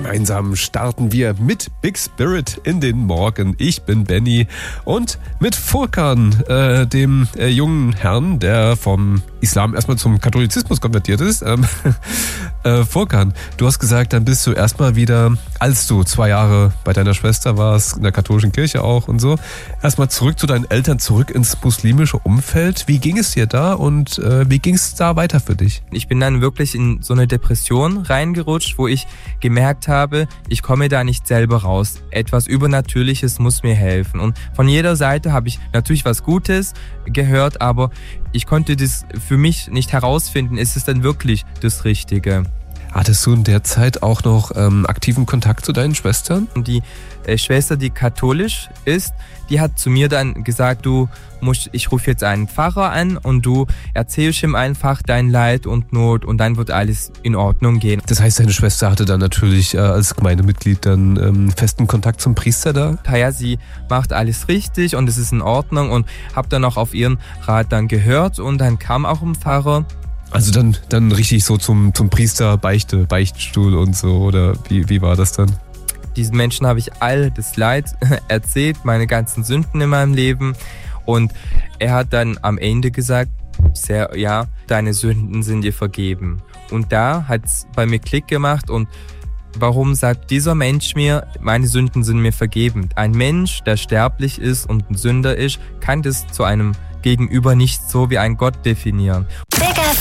Gemeinsam starten wir mit Big Spirit in den Morgen. Ich bin Benny und mit Furkan, dem jungen Herrn, der vom Islam erstmal zum Katholizismus konvertiert ist. Furkan, du hast gesagt, dann bist du erstmal wieder, als du 2 Jahre bei deiner Schwester warst, in der katholischen Kirche auch und so, erstmal zurück zu deinen Eltern, zurück ins muslimische Umfeld. Wie ging es dir da und wie ging es da weiter für dich? Ich bin dann wirklich in so eine Depression reingerutscht, wo ich gemerkt habe, ich komme da nicht selber raus. Etwas Übernatürliches muss mir helfen. Und von jeder Seite habe ich natürlich was Gutes gehört, aber ich konnte das für mich nicht herausfinden, ist es denn wirklich das Richtige? Hattest du in der Zeit auch noch aktiven Kontakt zu deinen Schwestern? Die Schwester, die katholisch ist, die hat zu mir dann gesagt, ich rufe jetzt einen Pfarrer an und du erzählst ihm einfach dein Leid und Not und dann wird alles in Ordnung gehen. Das heißt, deine Schwester hatte dann natürlich als Gemeindemitglied dann festen Kontakt zum Priester da? Ja, sie macht alles richtig und es ist in Ordnung und habe dann auch auf ihren Rat dann gehört und dann kam auch ein Pfarrer. Also dann richtig so zum Priester, Beichtstuhl und so, oder wie war das dann? Diesen Menschen habe ich all das Leid erzählt, meine ganzen Sünden in meinem Leben. Und er hat dann am Ende gesagt, deine Sünden sind dir vergeben. Und da hat es bei mir Klick gemacht. Und warum sagt dieser Mensch mir, meine Sünden sind mir vergeben? Ein Mensch, der sterblich ist und ein Sünder ist, kann das zu einem Gegenüber nicht so wie ein Gott definieren.